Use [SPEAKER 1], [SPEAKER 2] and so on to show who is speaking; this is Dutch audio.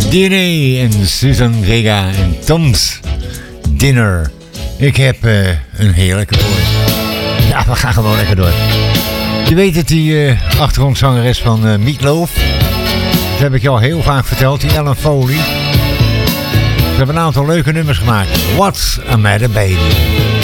[SPEAKER 1] DNA en Susan Vega en Tom's Dinner. Ik heb een heerlijke voor je. Ja, we gaan gewoon lekker door. Je weet het, die achtergrondzangeres van Meatloaf. Dat heb ik je al heel vaak verteld, die Ellen Foley. Ze hebben een aantal leuke nummers gemaakt. What's a Matter Baby?